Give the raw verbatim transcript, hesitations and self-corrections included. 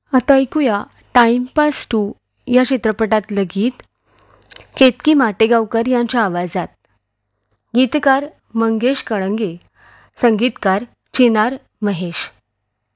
आता ऐकूया timepass to या चित्रपटातलं गीत केतकी माटेगावकर यांच्या आवाजात. गीतकार मंगेश कळंगे, संगीतकार चिनार महेश.